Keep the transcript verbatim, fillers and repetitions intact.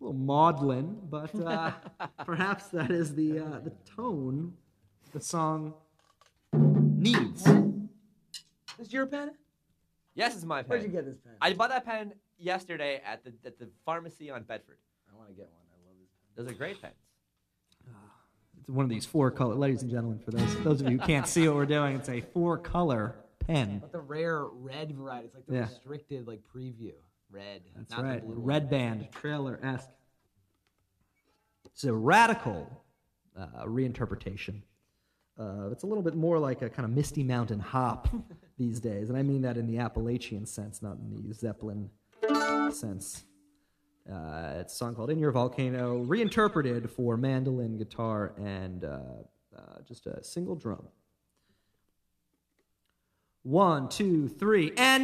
little maudlin, but uh, perhaps that is the uh, the tone the song needs. This is your pen? Yes, it's my pen. Where'd you get this pen? I bought that pen yesterday at the at the pharmacy on Bedford. I want to get one. I love this pen. Those are great pens. It's one of these four-color, ladies and gentlemen, for those those of you who can't see what we're doing, it's a four-color pen. But the rare red variety. It's like the Yeah. restricted like preview. Red. That's not right. The blue Red one. Band, trailer-esque. It's a radical uh, reinterpretation. Uh, it's a little bit more like a kind of Misty Mountain hop these days, and I mean that in the Appalachian sense, not in the Zeppelin sense. Uh, it's a song called In Your Volcano, reinterpreted for mandolin, guitar, and uh, uh, just a single drum. One, two, three, and...